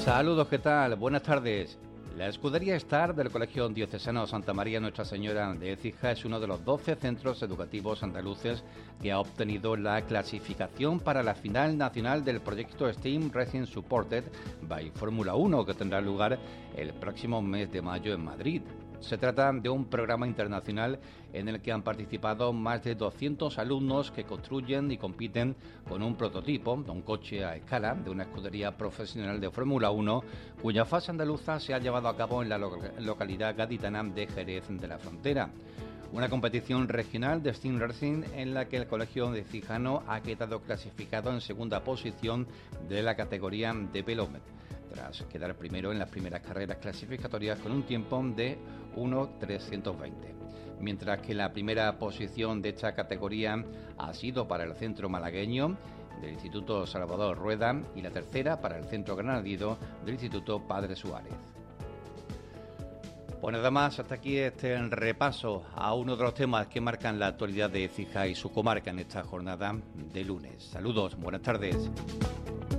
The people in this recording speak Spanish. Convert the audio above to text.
Saludos, ¿qué tal? Buenas tardes. La escudería Star del Colegio Diocesano Santa María Nuestra Señora de Écija es uno de los 12 centros educativos andaluces que ha obtenido la clasificación para la final nacional del proyecto STEAM Racing Supported by Fórmula 1, que tendrá lugar el próximo mes de mayo en Madrid. Se trata de un programa internacional en el que han participado más de 200 alumnos que construyen y compiten con un prototipo, un coche a escala de una escudería profesional de Fórmula 1, cuya fase andaluza se ha llevado a cabo en la localidad gaditana de Jerez de la Frontera. Una competición regional de Steam Racing en la que el Colegio Diocesano ha quedado clasificado en segunda posición de la categoría de velómetro, tras quedar primero en las primeras carreras clasificatorias con un tiempo de 1:320. Mientras que la primera posición de esta categoría ha sido para el centro malagueño del Instituto Salvador Rueda y la tercera para el centro granadino del Instituto Padre Suárez. Pues nada más, hasta aquí este repaso a uno de los temas que marcan la actualidad de Écija y su comarca en esta jornada de lunes. Saludos, buenas tardes.